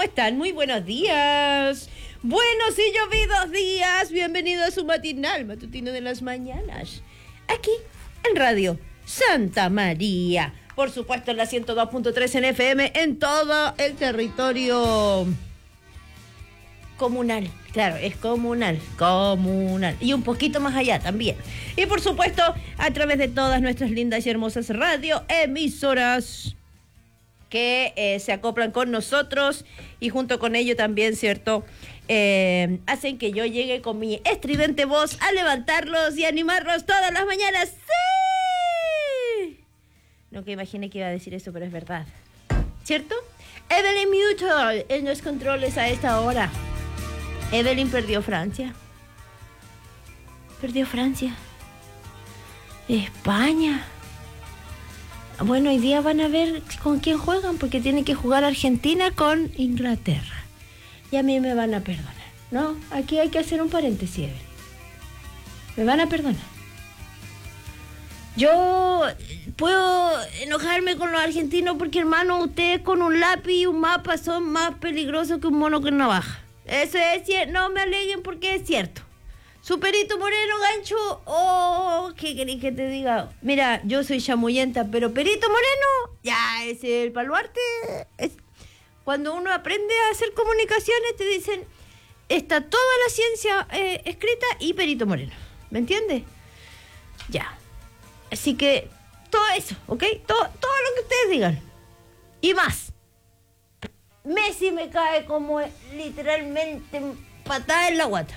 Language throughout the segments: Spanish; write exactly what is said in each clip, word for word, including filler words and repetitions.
están? Muy buenos días. Buenos y llovidos días. Bienvenido a su matinal matutino de las mañanas. Aquí, en Radio Santa María. Por supuesto, en la ciento dos punto tres en F M, en todo el territorio comunal. Claro, es comunal, comunal. Y un poquito más allá también. Y por supuesto, a través de todas nuestras lindas y hermosas radioemisoras que eh, se acoplan con nosotros y junto con ello también, ¿cierto? Eh, hacen que yo llegue con mi estridente voz a levantarlos y animarlos todas las mañanas. ¡Sí! No que imaginé que iba a decir eso, pero es verdad. ¿Cierto? Evelyn Mutual en los controles a esta hora. Evelyn perdió Francia. Perdió Francia. España. Bueno, hoy día van a ver con quién juegan, porque tienen que jugar Argentina con Inglaterra. Y a mí me van a perdonar, ¿no? Aquí hay que hacer un paréntesis, Evelyn. Me van a perdonar. Yo puedo enojarme con los argentinos porque, hermano, ustedes con un lápiz y un mapa son más peligrosos que un mono con navaja. Eso es cierto, no me aleguen porque es cierto. Su Perito Moreno, gancho, oh, ¿qué querés que te diga? Mira, yo soy chamuyenta, pero Perito Moreno, ya es el baluarte. Es... Cuando uno aprende a hacer comunicaciones, te dicen, está toda la ciencia eh, escrita y Perito Moreno, ¿me entiendes? Ya, así que todo eso, ¿ok? Todo, todo lo que ustedes digan, y más. Messi me cae como literalmente patada en la guata.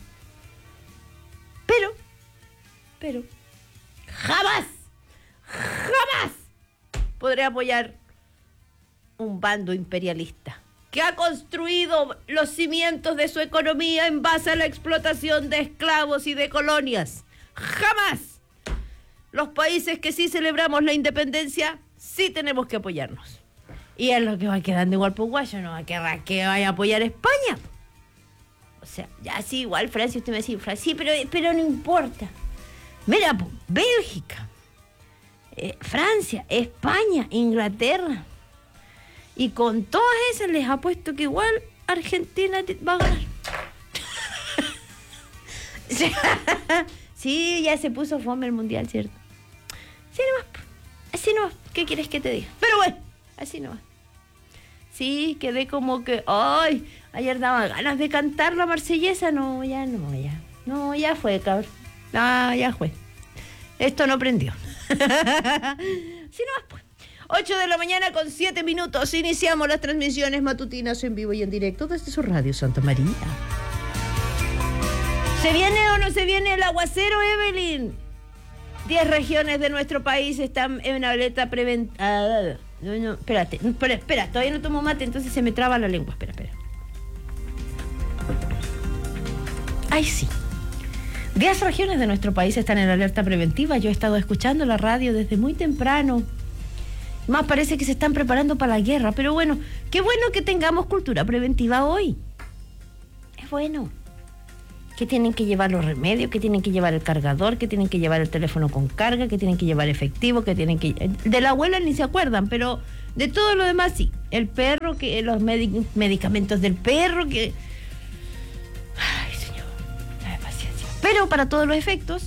Pero, pero, jamás, jamás podré apoyar un bando imperialista que ha construido los cimientos de su economía en base a la explotación de esclavos y de colonias. Jamás. Los países que sí celebramos la independencia, sí tenemos que apoyarnos. Y es lo que va quedando igual por guayo, no va a quedar que vaya a apoyar a España. O sea, ya sí, igual Francia, usted me dice, Francia, sí, pero, pero no importa. Mira, Bélgica, eh, Francia, España, Inglaterra. Y con todas esas les apuesto que igual Argentina va a ganar. Sí, ya se puso fome el mundial, ¿cierto? Sí, nomás, así nomás, ¿qué quieres que te diga? Pero bueno, así nomás. Sí, quedé como que, ay, ayer daba ganas de cantar la marsellesa. No, ya no, ya. No, ya fue, cabrón. Ah, ya fue. Esto no prendió. Sí, nomás, pues. ocho de la mañana con siete minutos. Iniciamos las transmisiones matutinas en vivo y en directo desde su Radio Santa María. ¿Se viene o no se viene el aguacero, Evelyn? Diez regiones de nuestro país están en alerta preventiva. No, no, espérate, espera, espera, todavía no tomo mate, entonces se me traba la lengua. Espera, espera. Ay, sí. Diez regiones de nuestro país están en alerta preventiva. Yo he estado escuchando la radio desde muy temprano. Más parece que se están preparando para la guerra, pero bueno, qué bueno que tengamos cultura preventiva hoy. Es bueno. Que tienen que llevar los remedios, que tienen que llevar el cargador, que tienen que llevar el teléfono con carga, que tienen que llevar efectivo, que tienen que... De la abuela ni se acuerdan, pero de todo lo demás sí. El perro, que los medic- medicamentos del perro, que... Ay, señor, dame paciencia. Pero para todos los efectos,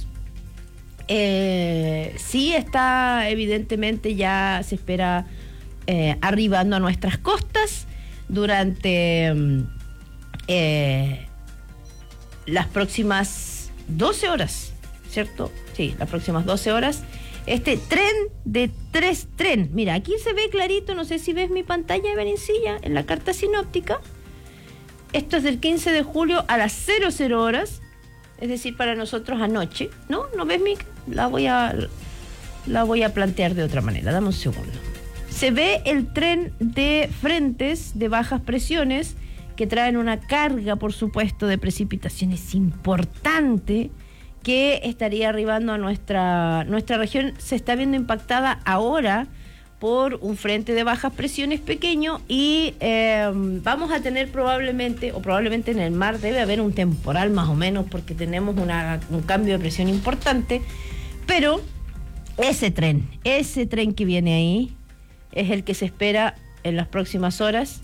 eh, sí está, evidentemente, ya se espera eh, arribando a nuestras costas durante... Eh, las próximas doce horas, ¿cierto? Sí, las próximas doce horas. Este tren de tres tren. Mira, aquí se ve clarito, no sé si ves mi pantalla de Benincilla, en la carta sinóptica. Esto es del quince de julio a las cero cero horas, es decir, para nosotros anoche. ¿No? ¿No ves mi? La voy a, la voy a plantear de otra manera, dame un segundo. Se ve el tren de frentes de bajas presiones que traen una carga, por supuesto, de precipitaciones importante que estaría arribando a nuestra, nuestra región. Se está viendo impactada ahora por un frente de bajas presiones pequeño y eh, vamos a tener probablemente, o probablemente en el mar debe haber un temporal más o menos porque tenemos una, un cambio de presión importante, pero ese tren, ese tren que viene ahí es el que se espera en las próximas horas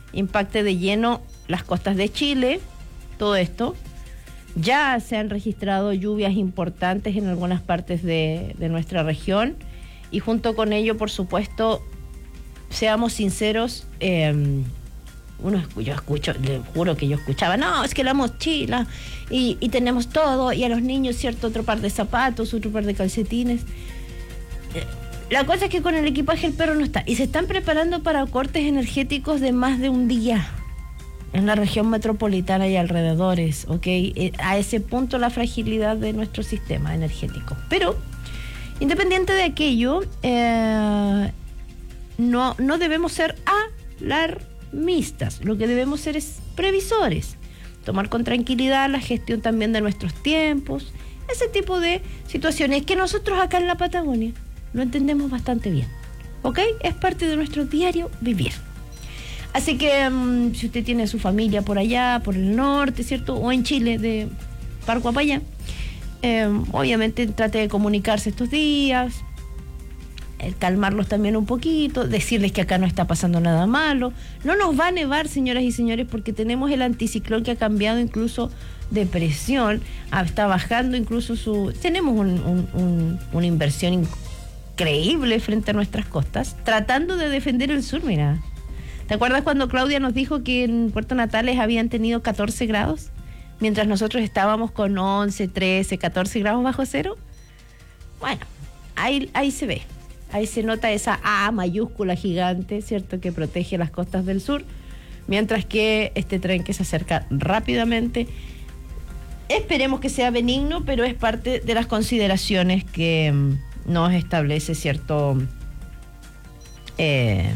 impacte de lleno las costas de Chile, todo esto. Ya se han registrado lluvias importantes en algunas partes de, de nuestra región y junto con ello, por supuesto, seamos sinceros, eh, uno, yo escucho, le juro que yo escuchaba, no, es que la mochila y, y tenemos todo y a los niños, cierto, otro par de zapatos, otro par de calcetines. La cosa es que con el equipaje el perro no está y se están preparando para cortes energéticos de más de un día en la región metropolitana y alrededores, ¿ok? A ese punto la fragilidad de nuestro sistema energético. Pero, independiente de aquello, eh, no, no debemos ser alarmistas. Lo que debemos ser es previsores. Tomar con tranquilidad la gestión también de nuestros tiempos. Ese tipo de situaciones que nosotros acá en la Patagonia lo entendemos bastante bien, ¿ok? Es parte de nuestro diario vivir. Así que um, si usted tiene su familia por allá, por el norte, ¿cierto? O en Chile, de Parco para allá, eh, obviamente trate de comunicarse estos días, eh, calmarlos también un poquito, decirles que acá no está pasando nada malo. No nos va a nevar, señoras y señores, porque tenemos el anticiclón que ha cambiado incluso de presión, ah, está bajando incluso su... Tenemos un, un, un, una inversión increíble frente a nuestras costas, tratando de defender el sur, mira. ¿Te acuerdas cuando Claudia nos dijo que en Puerto Natales habían tenido catorce grados? Mientras nosotros estábamos con once, trece, catorce grados bajo cero. Bueno, ahí, ahí se ve. Ahí se nota esa A mayúscula gigante, ¿cierto? Que protege las costas del sur. Mientras que este tren que se acerca rápidamente, esperemos que sea benigno, pero es parte de las consideraciones que um, nos establece, ¿cierto? Eh...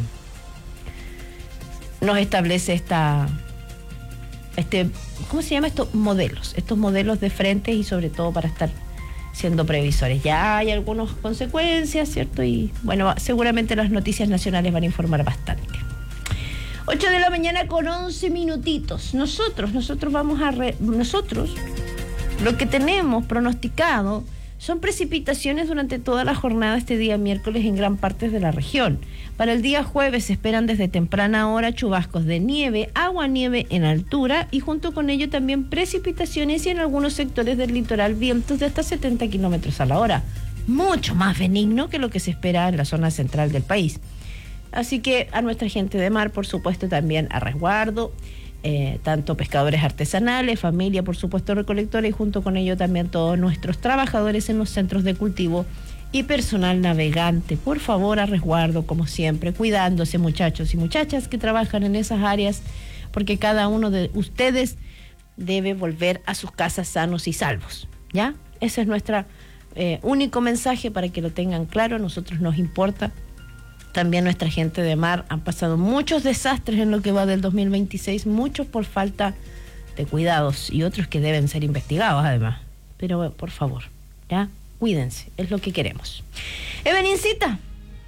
nos establece esta, este, ¿cómo se llama esto? Modelos, estos modelos de frente y sobre todo para estar siendo previsores. Ya hay algunas consecuencias, ¿cierto? Y bueno, seguramente las noticias nacionales van a informar bastante. ocho de la mañana con once minutitos. Nosotros, nosotros vamos a, re, nosotros, lo que tenemos pronosticado son precipitaciones durante toda la jornada este día miércoles en gran parte de la región. Para el día jueves se esperan desde temprana hora chubascos de nieve, aguanieve en altura y junto con ello también precipitaciones y en algunos sectores del litoral vientos de hasta setenta kilómetros a la hora. Mucho más benigno que lo que se espera en la zona central del país. Así que a nuestra gente de mar, por supuesto, también a resguardo. Eh, tanto pescadores artesanales, familia, por supuesto, recolectores y junto con ello también todos nuestros trabajadores en los centros de cultivo y personal navegante. Por favor, a resguardo, como siempre, cuidándose, muchachos y muchachas que trabajan en esas áreas, porque cada uno de ustedes debe volver a sus casas sanos y salvos, ¿ya? Ese es nuestro eh, único mensaje para que lo tengan claro. A nosotros nos importa. También nuestra gente de mar han pasado muchos desastres en lo que va del dos mil veintiséis, muchos por falta de cuidados y otros que deben ser investigados además. Pero por favor, ya, cuídense, es lo que queremos. Evelincita,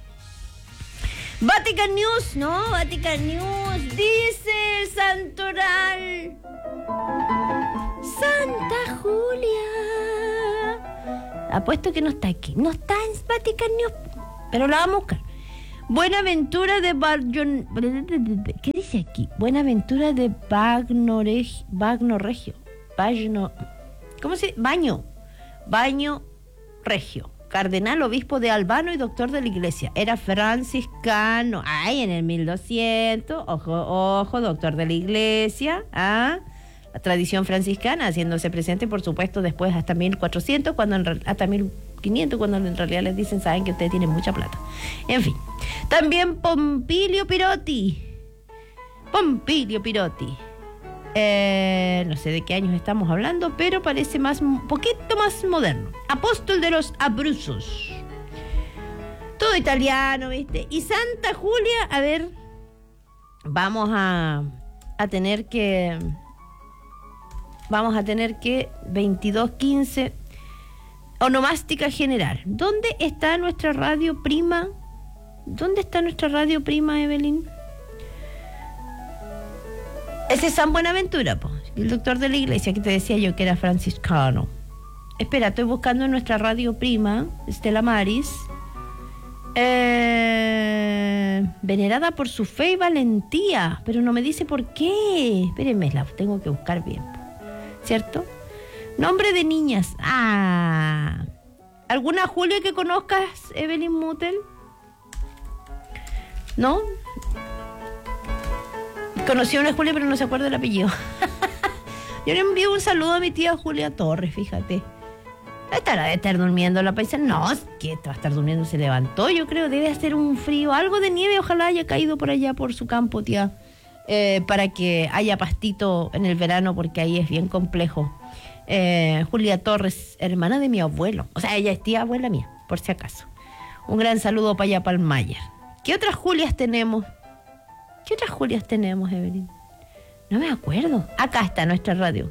Vatican News, ¿no? Vatican News, dice el santoral. Santa Julia. Apuesto que no está aquí, no está en Vatican News, pero la vamos a buscar. Buenaventura de Barjon... ¿Qué dice aquí? Buenaventura de Bagnoregio. Bagnoregio. Bagno... ¿Cómo se dice? Baño. Baño Regio. Cardenal, obispo de Albano y doctor de la iglesia. Era franciscano. Ay, en el mil doscientos. Ojo, ojo, doctor de la iglesia. Ah, la tradición franciscana haciéndose presente, por supuesto, después hasta mil cuatrocientos, cuando en, hasta mil quinientos, cuando en realidad les dicen, saben que ustedes tienen mucha plata. En fin. También Pompilio Pirotti. Pompilio Pirotti. Eh, no sé de qué años estamos hablando, pero parece más, un poquito más moderno. Apóstol de los Abruzos. Todo italiano, ¿viste? Y Santa Julia, a ver, vamos a, a tener que... Vamos a tener que veintidós quince... Onomástica general. ¿Dónde está nuestra radio prima? ¿Dónde está nuestra radio prima, Evelyn? Ese es San Buenaventura, po, el doctor de la iglesia que te decía yo que era franciscano. Espera, estoy buscando en nuestra radio prima, Estela Maris. Eh, venerada por su fe y valentía, pero no me dice por qué. Espérenme, la tengo que buscar bien, ¿cierto? Nombre de niñas. Ah, ¿alguna Julia que conozcas, Evelyn Mutel? ¿No? Conocí a una Julia, pero no se acuerda el apellido. Yo le envío un saludo a mi tía Julia Torres, fíjate. Estará de estar durmiendo la paisa. No, que va a estar durmiendo, se levantó, yo creo. Debe hacer un frío, algo de nieve, ojalá haya caído por allá, por su campo, tía. Eh, para que haya pastito en el verano, porque ahí es bien complejo. Eh, Julia Torres, hermana de mi abuelo. O sea, ella es tía abuela mía, por si acaso. Un gran saludo para allá, para el Mayer. ¿Qué otras Julias tenemos? ¿Qué otras Julias tenemos, Evelyn? No me acuerdo. Acá está nuestra radio.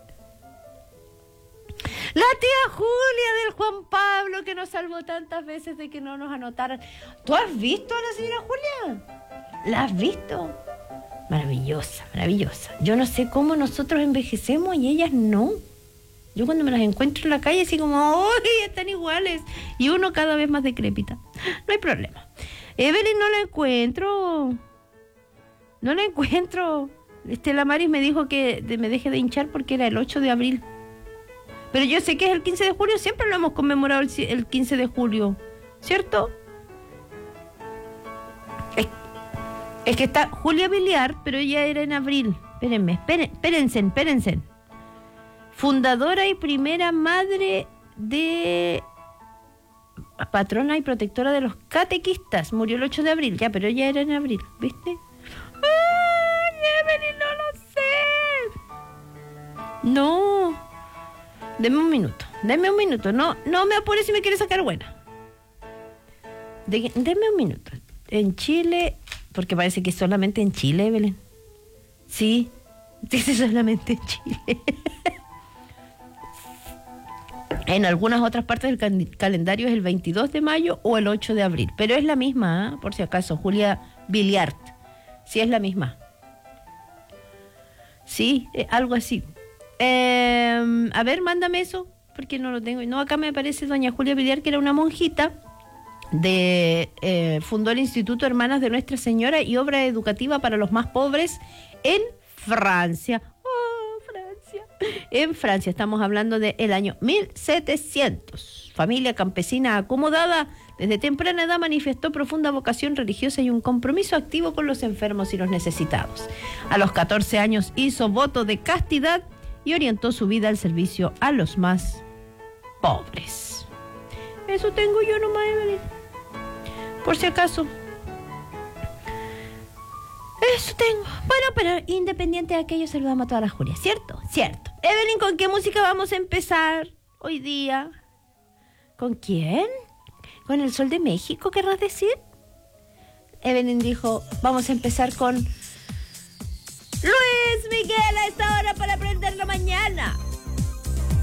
La tía Julia del Juan Pablo, que nos salvó tantas veces de que no nos anotaran. ¿Tú has visto a la señora Julia? ¿La has visto? Maravillosa, maravillosa. Yo no sé cómo nosotros envejecemos y ellas no. Yo cuando me las encuentro en la calle así como, ¡uy! Están iguales. Y uno cada vez más decrépita. No hay problema. Evelyn, no la encuentro. No la encuentro. Estela Maris me dijo que me deje de hinchar porque era el ocho de abril. Pero yo sé que es el quince de julio, siempre lo hemos conmemorado el, el quince de julio, ¿cierto? Es, es que está Julia Biliar, pero ella era en abril. Espérenme, esperen, espérense, espérense. Fundadora y primera madre de... patrona y protectora de los catequistas. Murió el ocho de abril, ya, pero ella era en abril, ¿viste? ¡Ay, Evelyn, no lo sé! No... Deme un minuto, deme un minuto. No, no me apure si me quiere sacar buena. De, deme un minuto. En Chile, porque parece que solamente en Chile, Evelyn. Sí, dice solamente en Chile. En algunas otras partes del cal- calendario es el veintidós de mayo o el ocho de abril. Pero es la misma, ¿eh? Por si acaso, Julia Biliart. Sí, es la misma. Sí, eh, algo así. Eh, a ver, mándame eso, porque no lo tengo. No, acá me aparece doña Julia Biliar, que era una monjita de eh, fundó el Instituto Hermanas de Nuestra Señora y obra educativa para los más pobres en Francia. Oh, Francia. En Francia, estamos hablando del año mil setecientos. Familia campesina acomodada, desde temprana edad manifestó profunda vocación religiosa y un compromiso activo con los enfermos y los necesitados. A los catorce años hizo voto de castidad y orientó su vida al servicio a los más pobres. Eso tengo yo nomás, Evelyn. Por si acaso. Eso tengo. Bueno, pero independiente de aquello, saludamos a todas las Julias, ¿cierto? Cierto. Evelyn, ¿con qué música vamos a empezar hoy día? ¿Con quién? ¿Con el Sol de México, querrás decir? Evelyn dijo, vamos a empezar con Luis Miguel a esta hora para aprender la mañana.